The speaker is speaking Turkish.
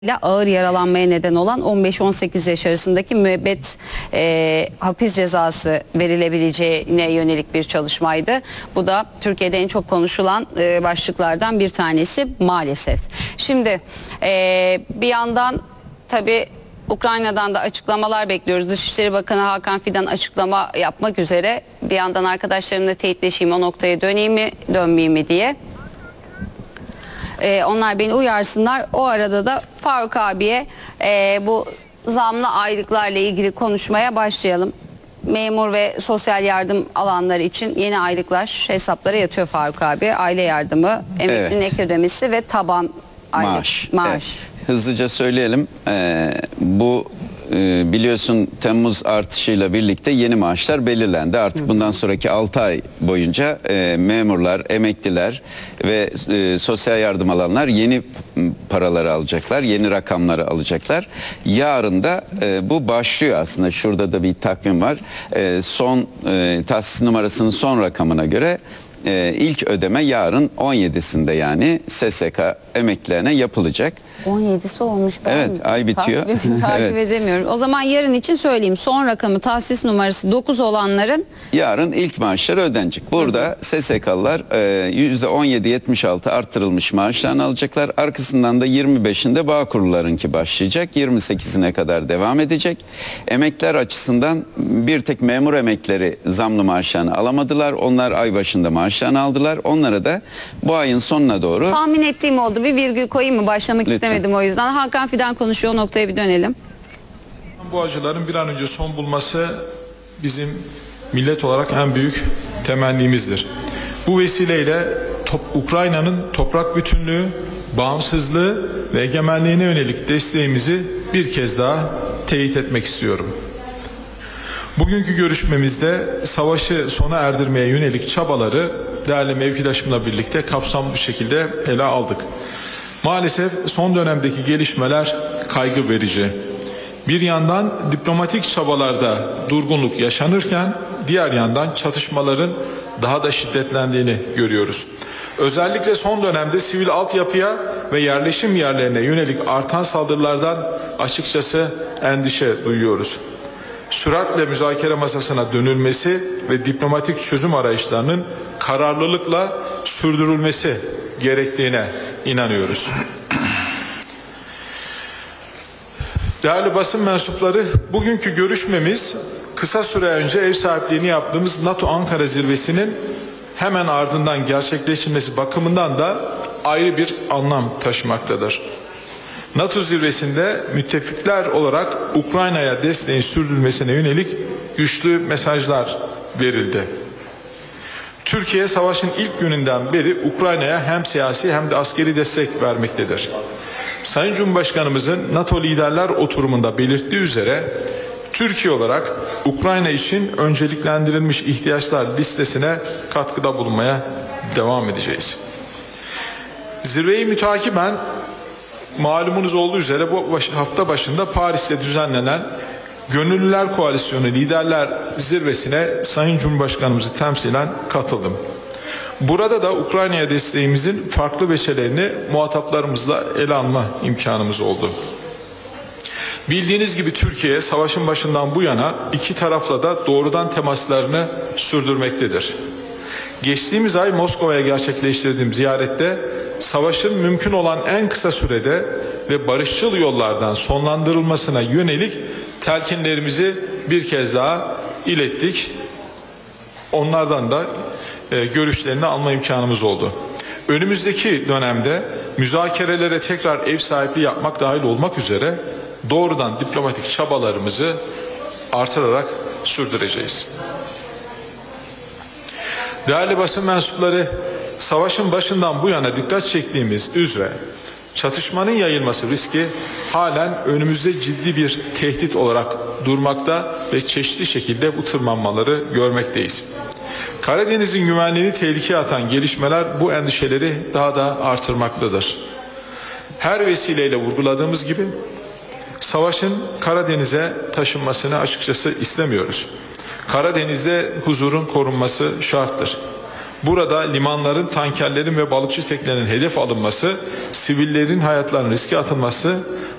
ile ağır yaralanmaya neden olan 15-18 yaş arasındaki müebbet hapis cezası verilebileceğine yönelik bir çalışmaydı. Bu da Türkiye'de en çok konuşulan başlıklardan bir tanesi maalesef. Şimdi bir yandan tabii Ukrayna'dan da açıklamalar bekliyoruz. Dışişleri Bakanı Hakan Fidan açıklama yapmak üzere. Bir yandan arkadaşlarımla teyitleşeyim, o noktaya döneyim mi dönmeyeyim mi diye. Onlar beni uyarsınlar. O arada da Faruk abiye bu zamlı aylıklarla ilgili konuşmaya başlayalım. Memur ve sosyal yardım alanları için yeni aylıklar hesaplara yatıyor Faruk abi. Aile yardımı, emeklinin ek ödemesi ve taban aylık maaş. Evet. Hızlıca söyleyelim. Bu biliyorsun Temmuz artışıyla birlikte yeni maaşlar belirlendi. Artık bundan sonraki 6 ay boyunca memurlar, emekliler ve sosyal yardım alanlar yeni paraları alacaklar, yeni rakamları alacaklar. Yarın da bu başlıyor aslında. Şurada da bir takvim var. Son tahsis numarasının son rakamına göre ilk ödeme yarın 17'sinde yani SSK emeklilerine yapılacak. 17'si olmuş. Ben evet, ay bitiyor. Takip edemiyorum. O zaman yarın için söyleyeyim. Son rakamı tahsis numarası 9 olanların yarın ilk maaşları ödenecek. Burada SSK'lılar %17.76 arttırılmış maaşlarını alacaklar. Arkasından da 25'inde Bağkurlularınki başlayacak. 28'ine kadar devam edecek. Emekliler açısından bir tek memur emeklileri zamlı maaşlarını alamadılar. Onlar ay başında maaşlarını aldılar. Onlara da bu ayın sonuna doğru. Tahmin ettiğim oldu. Bir virgül koyayım mı? Başlamak istemedim o yüzden. Hakan Fidan konuşuyor. O noktaya bir dönelim. Bu acıların bir an önce son bulması bizim millet olarak en büyük temennimizdir. Bu vesileyle Ukrayna'nın toprak bütünlüğü, bağımsızlığı ve egemenliğine yönelik desteğimizi bir kez daha teyit etmek istiyorum. Bugünkü görüşmemizde savaşı sona erdirmeye yönelik çabaları değerli mevkidaşımla birlikte kapsamlı bir şekilde ele aldık. Maalesef son dönemdeki gelişmeler kaygı verici. Bir yandan diplomatik çabalarda durgunluk yaşanırken diğer yandan çatışmaların daha da şiddetlendiğini görüyoruz. Özellikle son dönemde sivil altyapıya ve yerleşim yerlerine yönelik artan saldırılardan açıkçası endişe duyuyoruz. Süratle müzakere masasına dönülmesi ve diplomatik çözüm arayışlarının kararlılıkla sürdürülmesi gerektiğine inanıyoruz. Değerli basın mensupları, bugünkü görüşmemiz kısa süre önce ev sahipliğini yaptığımız NATO Ankara Zirvesi'nin hemen ardından gerçekleştirilmesi bakımından da ayrı bir anlam taşımaktadır. NATO zirvesinde müttefikler olarak Ukrayna'ya desteğin sürdürülmesine yönelik güçlü mesajlar verildi. Türkiye savaşın ilk gününden beri Ukrayna'ya hem siyasi hem de askeri destek vermektedir. Sayın Cumhurbaşkanımızın NATO liderler oturumunda belirttiği üzere Türkiye olarak Ukrayna için önceliklendirilmiş ihtiyaçlar listesine katkıda bulunmaya devam edeceğiz. Zirveyi mütakiben malumunuz olduğu üzere bu hafta başında Paris'te düzenlenen Gönüllüler Koalisyonu Liderler Zirvesi'ne Sayın Cumhurbaşkanımızı temsilen katıldım. Burada da Ukrayna'ya desteğimizin farklı veçelerini muhataplarımızla ele alma imkanımız oldu. Bildiğiniz gibi Türkiye savaşın başından bu yana iki tarafla da doğrudan temaslarını sürdürmektedir. Geçtiğimiz ay Moskova'ya gerçekleştirdiğim ziyarette savaşın mümkün olan en kısa sürede ve barışçıl yollardan sonlandırılmasına yönelik telkinlerimizi bir kez daha ilettik. Onlardan da görüşlerini alma imkanımız oldu. Önümüzdeki dönemde müzakerelere tekrar ev sahipliği yapmak dahil olmak üzere doğrudan diplomatik çabalarımızı artırarak sürdüreceğiz. Değerli basın mensupları, savaşın başından bu yana dikkat çektiğimiz üzere çatışmanın yayılması riski halen önümüzde ciddi bir tehdit olarak durmakta ve çeşitli şekilde bu tırmanmaları görmekteyiz. Karadeniz'in güvenliğini tehlikeye atan gelişmeler bu endişeleri daha da artırmaktadır. Her vesileyle vurguladığımız gibi savaşın Karadeniz'e taşınmasını açıkçası istemiyoruz. Karadeniz'de huzurun korunması şarttır. Burada limanların, tankerlerin ve balıkçı teknelerinin hedef alınması, sivillerin hayatlarının riske atılması